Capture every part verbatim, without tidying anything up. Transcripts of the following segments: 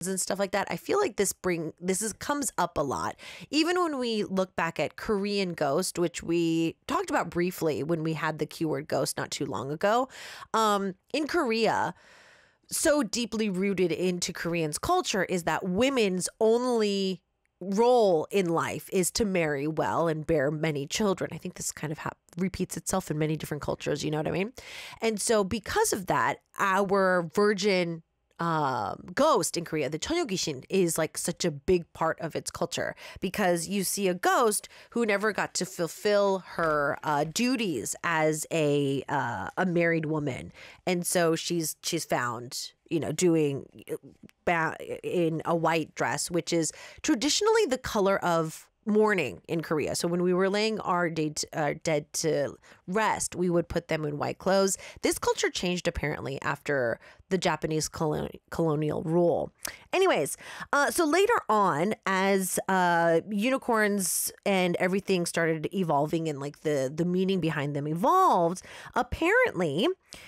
and stuff like that. I feel like this bring this is comes up a lot. Even when we look back at Korean Ghost, which we talked about briefly when we had the keyword ghost not too long ago. Um, in Korea, so deeply rooted into Koreans' culture is that women's only role in life is to marry well and bear many children. I think this kind of ha- repeats itself in many different cultures, you know what I mean? And so because of that, our virgin um, ghost in Korea, the Cheonyogishin, is like such a big part of its culture, because you see a ghost who never got to fulfill her uh, duties as a uh, a married woman, and so she's she's found, you know, doing ba- in a white dress, which is traditionally the color of mourning in Korea. So when we were laying our dead, uh, dead to rest, we would put them in white clothes. This culture changed apparently after the Japanese colon- colonial rule. Anyways, uh, so later on, as uh, unicorns and everything started evolving and like the, the meaning behind them evolved, apparently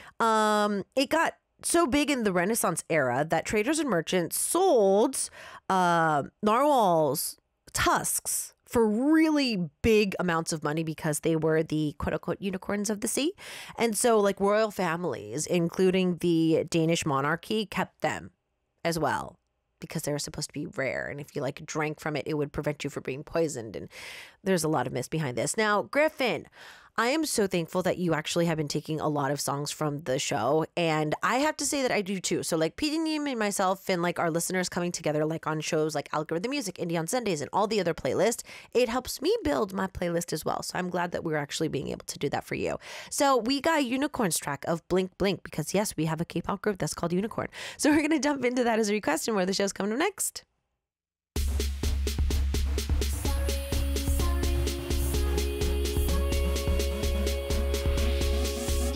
um, it got so big in the Renaissance era that traders and merchants sold uh, narwhals tusks for really big amounts of money because they were the quote unquote unicorns of the sea. And so like royal families, including the Danish monarchy, kept them as well because they were supposed to be rare. And if you like drank from it, it would prevent you from being poisoned. And there's a lot of myths behind this. Now, Griffin, I am so thankful that you actually have been taking a lot of songs from the show. And I have to say that I do too. So like P D Nim and myself and like our listeners coming together like on shows like Algorithm Music, Indie on Sundays, and all the other playlists, it helps me build my playlist as well. So I'm glad that we're actually being able to do that for you. So we got a Unicorns track of Blink Blink because yes, we have a K-pop group that's called Unicorn. So we're going to jump into that as a request and where the show's coming up next.